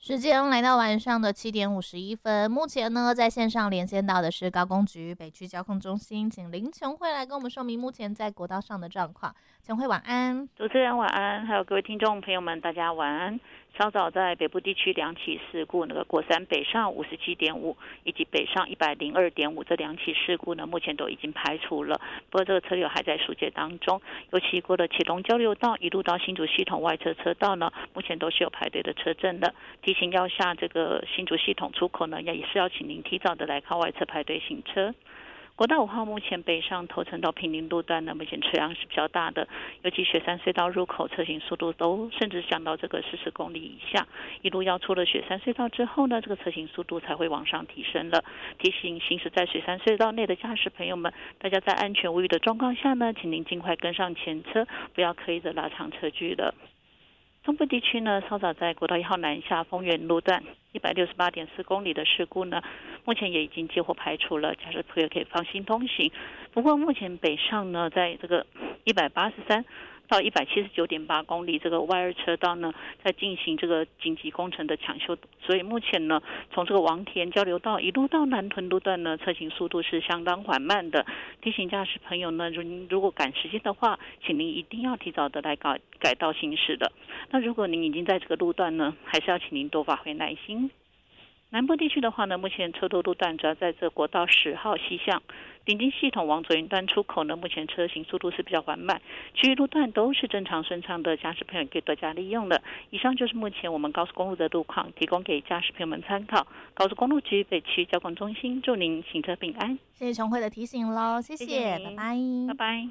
时间来到晚上的7:51，目前呢在线上连线到的是高工局北区交通中心，请林琼慧来跟我们说明目前在国道上的状况。琼慧晚安。 主持人晚安，还有各位听众朋友们，大家晚安。稍早在北部地区2起事故，国三北上57.5以及北上102.5这2起事故呢，目前都已经排除了。不过这个车流还在疏解当中，尤其过了启东交流道一路到新竹系统外侧车道呢，目前都是有排队的车阵的。提醒要下这个新竹系统出口呢，也是要请您提早的来靠外侧排队行车。国道5号目前北上头城到平林路段呢，目前车辆是比较大的，尤其雪山隧道入口车行速度都甚至降到这个40公里以下，一路要出了雪山隧道之后呢，这个车行速度才会往上提升了。提醒行驶在雪山隧道内的驾驶朋友们，大家在安全无虞的状况下呢，请您尽快跟上前车，不要刻意的拉长车距了。中部地区呢，稍早在国道1号南下丰原路段168.4公里的事故呢，目前也已经几乎排除了，驾驶朋友可以放心通行。不过目前北上呢，在这个183到179.8公里这个外二车道呢，在进行这个紧急工程的抢修，所以目前呢，从这个王田交流道一路到南屯路段呢，车行速度是相当缓慢的。提醒驾驶朋友呢，如果赶时间的话，请您一定要提早的来改道行驶的。那如果您已经在这个路段呢，还是要请您多发挥耐心。南部地区的话呢，目前车多路段主要在这国道10号西向顶金系统往左云端出口呢，目前车行速度是比较缓慢，其余路段都是正常顺畅的，驾驶朋友可以多加利用的。以上就是目前我们高速公路的路况，提供给驾驶朋友们参考。高速公路局北区交通中心祝您行车平安。 谢谢琼慧的提醒咯，谢谢，拜拜， 拜拜。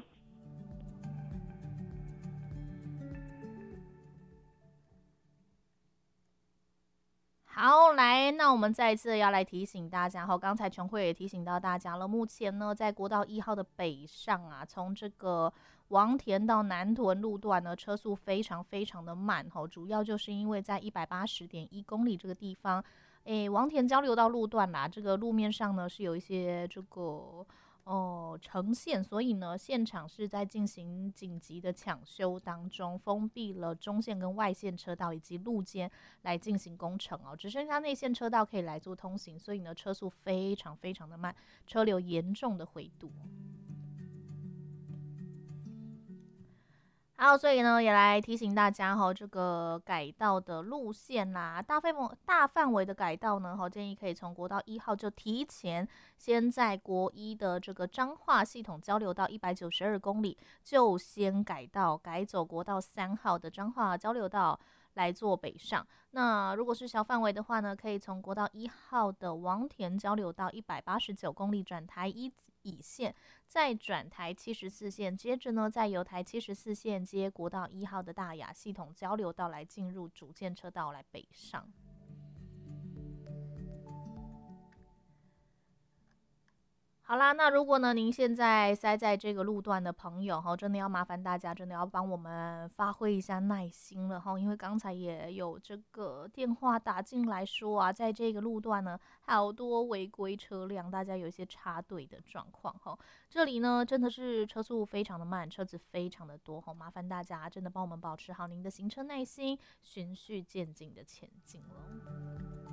好，来，那我们再一次要来提醒大家，刚才琼慧也提醒到大家了，目前呢，在国道1号的北上啊，从这个王田到南屯路段呢，车速非常非常的慢，主要就是因为在180.1公里这个地方，王田交流道路段啦，这个路面上呢是有一些这个呈现，所以呢，现场是在进行紧急的抢修当中，封闭了中线跟外线车道以及路肩来进行工程只剩下内线车道可以来做通行，所以呢，车速非常非常的慢，车流严重的回堵。好，所以呢，也来提醒大家这个改道的路线啦，大范围的改道呢，建议可以从国道1号就提前先在国一的这个彰化系统交流道192公里就先改走国道3号的彰化交流道来做北上。那如果是小范围的话呢，可以从国道1号的王田交流道189公里转台1乙线，再转台74线，接着呢，再由台74线接国道1号的大雅系统交流道来进入主线车道来北上。好啦，那如果呢您现在塞在这个路段的朋友真的要麻烦大家，真的要帮我们发挥一下耐心了因为刚才也有这个电话打进来说啊，在这个路段呢好多违规车辆，大家有一些插队的状况这里呢真的是车速非常的慢，车子非常的多麻烦大家真的帮我们保持好您的行车耐心，循序渐进的前进了。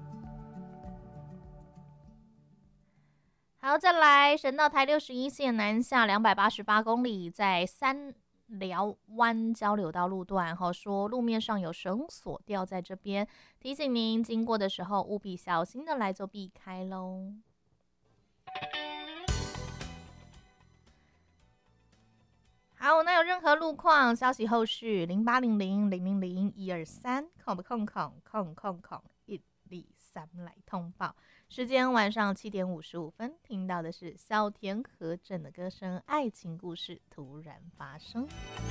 好，再来省道台61线南下288公里，在三寮湾交流道路段说路面上有绳索吊在这边，提醒您经过的时候务必小心的来做避开咯。好，那有任何路况消息后续08000001230800123来通报。时间晚上7:55，听到的是小田和正的歌声，爱情故事突然发生。